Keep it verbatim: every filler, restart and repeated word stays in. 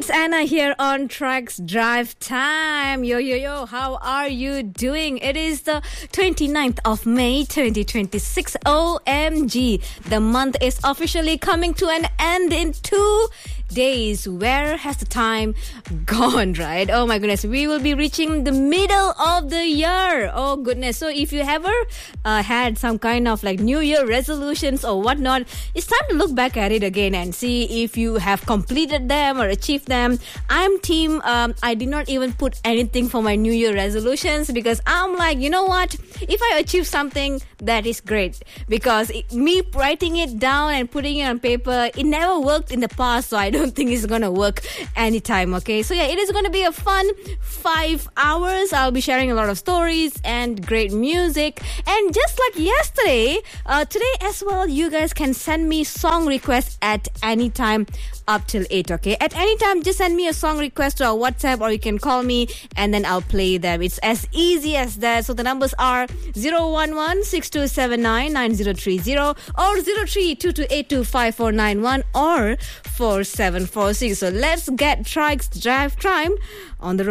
it's Anna here on Tracks Drive Time. Yo, yo, yo, how are you doing? It is the twenty-ninth of May, twenty twenty-six. O M G. The month is officially coming to an end in two days. Where has the time gone, right? Oh my goodness, we will be reaching the middle of the year. Oh goodness. So if you ever uh, had some kind of like New Year resolutions or whatnot, it's time to look back at it again and see if you have completed them or achieved them. I'm team, um, I did not even put anything for my New Year resolutions because I'm like, you know what? If I achieve something, that is great. Because it, me writing it down and putting it on paper, it never worked in the past, so I don't think it's gonna work anytime. Okay, so yeah, it is gonna be a fun five hours. I'll be sharing a lot of stories and great music, and just like yesterday, uh, today as well, you guys can send me song requests at any time up till eight. Okay, at any time, just send me a song request to our WhatsApp, or you can call me and then I'll play them. It's as easy as that. So the numbers are zero one one six two seven nine nine zero three zero or zero three two two eight two five four nine one or four seven four six. So let's get Tracks Drive Time on the road.